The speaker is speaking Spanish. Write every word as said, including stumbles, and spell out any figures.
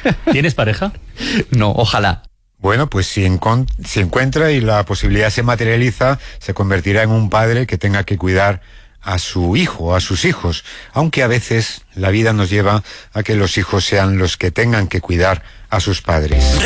¿Tienes pareja? No, ojalá. Bueno, pues si, encon- si encuentra y la posibilidad se materializa, se convertirá en un padre que tenga que cuidar a su hijo, a sus hijos, aunque a veces la vida nos lleva a que los hijos sean los que tengan que cuidar a sus padres.